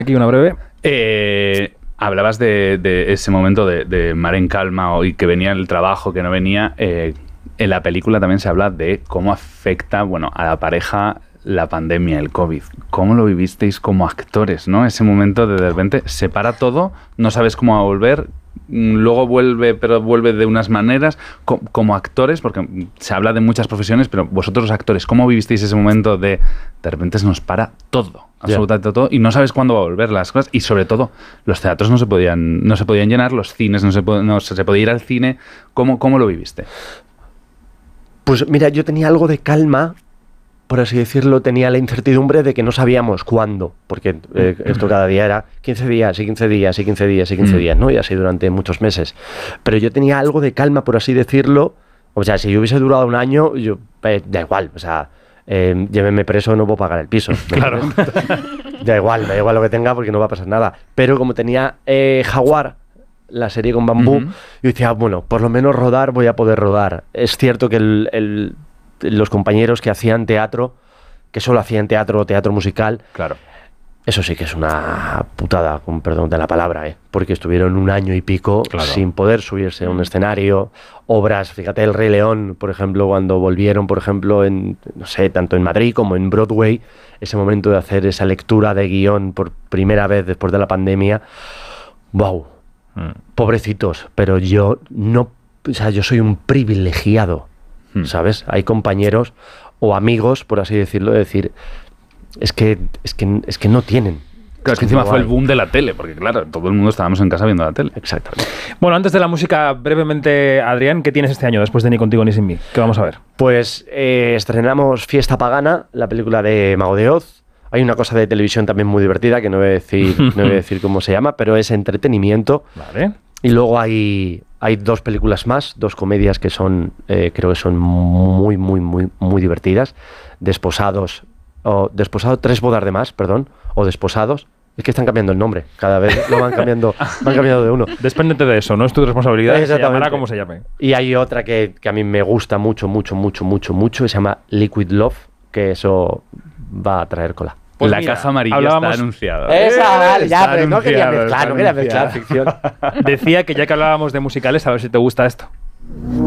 Aquí una breve. Hablabas de ese momento de mar en calma y que venía el trabajo, que no venía. En la película también se habla de cómo afecta, bueno, a la pareja la pandemia, el COVID. ¿Cómo lo vivisteis como actores, no? Ese momento de repente se para todo, no sabes cómo va a volver, luego vuelve, pero vuelve de unas maneras. Como actores, porque se habla de muchas profesiones, pero vosotros los actores, ¿cómo vivisteis ese momento de repente se nos para todo, absolutamente todo, y no sabes cuándo va a volver las cosas? Y sobre todo, los teatros no se podían llenar, los cines no se podía ir al cine. ¿Cómo lo viviste? Pues mira, yo tenía algo de calma, por así decirlo, tenía la incertidumbre de que no sabíamos cuándo, porque esto cada día era 15 días y 15 días y 15 días y 15 días, ¿no? Y así durante muchos meses. Pero yo tenía algo de calma, por así decirlo. O sea, si yo hubiese durado un año, da igual, o sea, llévenme preso, no puedo pagar el piso. Claro. Da igual lo que tenga porque no va a pasar nada. Pero como tenía Jaguar, la serie con Bambú, yo decía, bueno, por lo menos rodar voy a poder rodar. Es cierto que los compañeros que hacían teatro, que solo hacían teatro musical, claro, eso sí que es una putada, con perdón de la palabra, porque estuvieron un año y pico sin poder subirse a un escenario. Obras, fíjate, El Rey León, por ejemplo, cuando volvieron, por ejemplo, no sé, tanto en Madrid como en Broadway, ese momento de hacer esa lectura de guión por primera vez después de la pandemia, ¡wow! Pobrecitos, pero yo no, o sea, yo soy un privilegiado, ¿sabes? Hay compañeros o amigos, por así decirlo, de decir, es que no tienen. Claro, es que encima fue el boom de la tele, porque claro, todo el mundo estábamos en casa viendo la tele. Exactamente. Bueno, antes de la música, brevemente, Adrián, ¿qué tienes este año después de Ni contigo ni sin mí? ¿Qué vamos a ver? Pues estrenamos Fiesta Pagana, la película de Mago de Oz. Hay una cosa de televisión también muy divertida, que no voy a decir cómo se llama, pero es entretenimiento. Vale. Y luego hay dos películas más, dos comedias que son, creo que son muy, muy, muy, muy divertidas. Desposados, Tres bodas de más, perdón, o Desposados. Es que están cambiando el nombre, cada vez lo van cambiando de uno. Despéndete de eso, no es tu responsabilidad, se llamará como se llame. Y hay otra que a mí me gusta mucho, que se llama Liquid Love, que eso va a traer cola. Pues la caja amarilla está anunciada. Esa, vale, ya, pero no quería mezclar ficción. Decía que ya que hablábamos de musicales, a ver si te gusta esto.